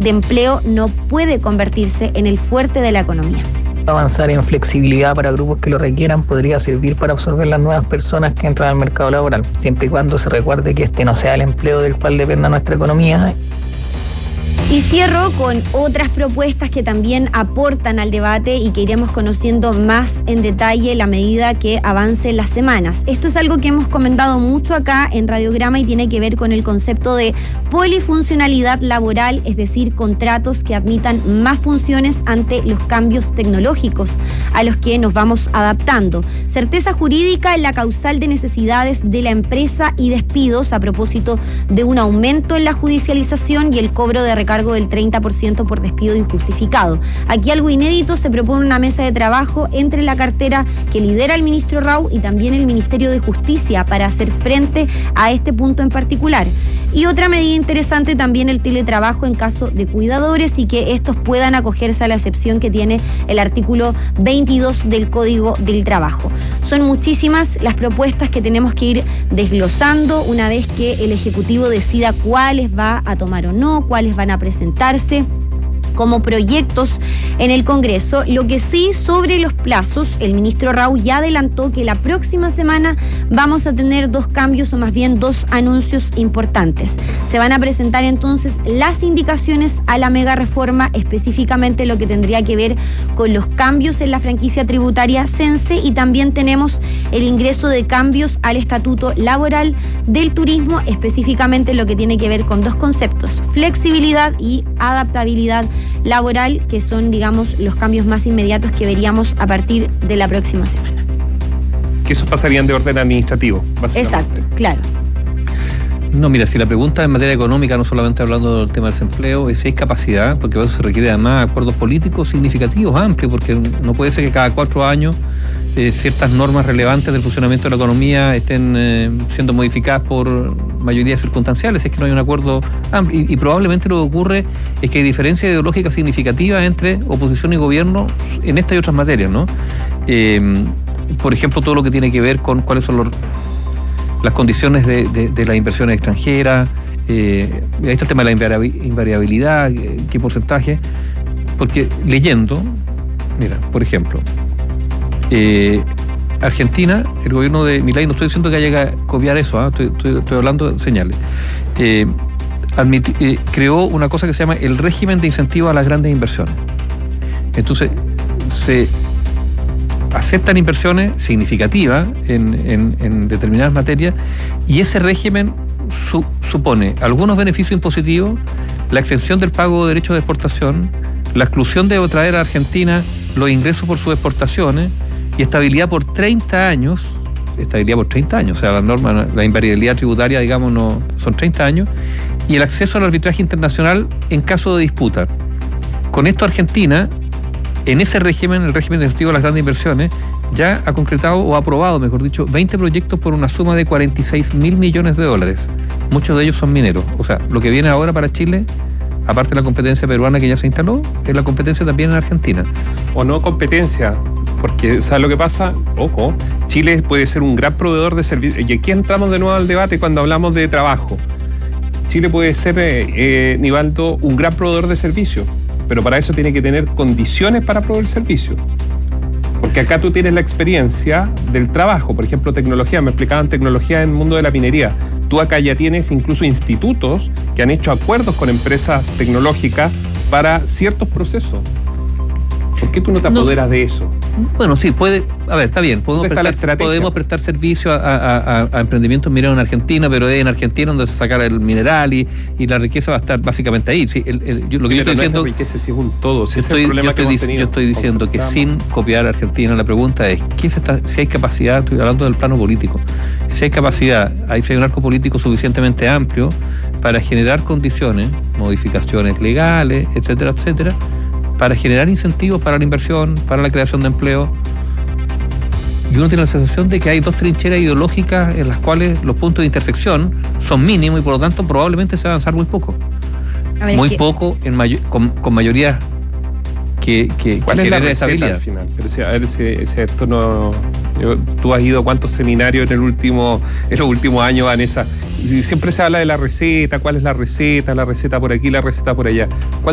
de empleo no puede convertirse en el fuerte de la economía. Avanzar en flexibilidad para grupos que lo requieran podría servir para absorber las nuevas personas que entran al mercado laboral, siempre y cuando se recuerde que este no sea el empleo del cual dependa nuestra economía. Y cierro con otras propuestas que también aportan al debate y que iremos conociendo más en detalle a medida que avancen las semanas. Esto es algo que hemos comentado mucho acá en Radiograma y tiene que ver con el concepto de polifuncionalidad laboral, es decir, contratos que admitan más funciones ante los cambios tecnológicos a los que nos vamos adaptando. Certeza jurídica en la causal de necesidades de la empresa y despidos a propósito de un aumento en la judicialización y el cobro de recargo del 30% por despido injustificado. Aquí algo inédito, se propone una mesa de trabajo entre la cartera que lidera el ministro Rau y también el Ministerio de Justicia para hacer frente a este punto en particular. Y otra medida interesante también el teletrabajo en caso de cuidadores y que estos puedan acogerse a la excepción que tiene el artículo 22 del Código del Trabajo. Son muchísimas las propuestas que tenemos que ir desglosando una vez que el Ejecutivo decida cuáles va a tomar o no, cuáles van a presentarse como proyectos en el Congreso. Lo que sí, sobre los plazos, el ministro Rau ya adelantó que la próxima semana vamos a tener dos cambios o más bien dos anuncios importantes. Se van a presentar entonces las indicaciones a la mega reforma, específicamente lo que tendría que ver con los cambios en la franquicia tributaria CENSE y también tenemos el ingreso de cambios al estatuto laboral del turismo, específicamente lo que tiene que ver con dos conceptos, flexibilidad y adaptabilidad laboral, que son, digamos, los cambios más inmediatos que veríamos a partir de la próxima semana. Que esos pasarían de orden administrativo, básicamente. Exacto, claro. No, mira, si la pregunta en materia económica, no solamente hablando del tema del desempleo, es si hay capacidad, porque para eso se requiere además acuerdos políticos significativos, amplios, porque no puede ser que cada 4 años ciertas normas relevantes del funcionamiento de la economía estén siendo modificadas por mayorías circunstanciales, es que no hay un acuerdo amplio. Y probablemente lo que ocurre es que hay diferencias ideológicas significativas entre oposición y gobierno en esta y otras materias, ¿no? Por ejemplo, todo lo que tiene que ver con cuáles son las condiciones de las inversiones extranjeras, ahí está el tema de la invariabilidad, qué porcentaje, porque leyendo, mira, por ejemplo, Argentina, el gobierno de Milei, no estoy diciendo que haya que copiar eso, estoy hablando de señales, creó una cosa que se llama el régimen de incentivo a las grandes inversiones. Entonces, se aceptan inversiones significativas en determinadas materias y ese régimen supone algunos beneficios impositivos, la exención del pago de derechos de exportación, la exclusión de traer a Argentina los ingresos por sus exportaciones y estabilidad por 30 años, o sea, la norma, la invariabilidad tributaria, digamos, no son 30 años, y el acceso al arbitraje internacional en caso de disputa. Con esto Argentina, en ese régimen, el régimen de incentivo a las grandes inversiones, ya ha concretado o ha aprobado, mejor dicho, 20 proyectos por una suma de $46.000 millones. Muchos de ellos son mineros. O sea, lo que viene ahora para Chile, aparte de la competencia peruana que ya se instaló, es la competencia también en Argentina. O no competencia, porque ¿sabes lo que pasa? Ojo, Chile puede ser un gran proveedor de servicios. Y aquí entramos de nuevo al debate cuando hablamos de trabajo. Chile puede ser, Nivaldo, un gran proveedor de servicios, pero para eso tiene que tener condiciones para proveer servicio. Porque acá tú tienes la experiencia del trabajo, por ejemplo, tecnología, me explicaban tecnología en el mundo de la minería. Tú acá ya tienes incluso institutos que han hecho acuerdos con empresas tecnológicas para ciertos procesos. ¿Por qué tú no te apoderas de eso? Bueno, sí, está bien, podemos prestar servicio a emprendimientos mineros en Argentina, pero es en Argentina donde se sacará el mineral y la riqueza va a estar básicamente ahí. Sí, lo que yo estoy diciendo, riqueza sí es un todo, yo estoy diciendo que sin copiar a Argentina, la pregunta es si hay capacidad, estoy hablando del plano político, si hay capacidad, si hay un arco político suficientemente amplio para generar condiciones, modificaciones legales, etcétera, etcétera, para generar incentivos para la inversión, para la creación de empleo. Y uno tiene la sensación de que hay dos trincheras ideológicas en las cuales los puntos de intersección son mínimos y por lo tanto probablemente se va a avanzar muy poco. Poco con mayorías que ¿cuál es la receta estabilidad? Al final? Pero a ver si esto no... Tú has ido a cuántos seminarios en los últimos años, Vanessa. Siempre se habla de la receta, cuál es la receta por aquí, la receta por allá.